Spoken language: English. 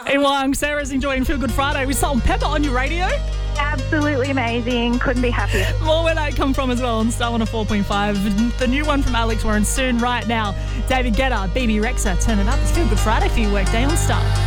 Ewang, Sarah's enjoying Feel Good Friday with Salt and Pepper on your radio. Absolutely amazing. Couldn't be happier. More where that come from as well on Star 104.5. The new one from Alex Warren soon right now. David Guetta, BB Rexa, turn it up. It's Feel Good Friday for your workday on Star.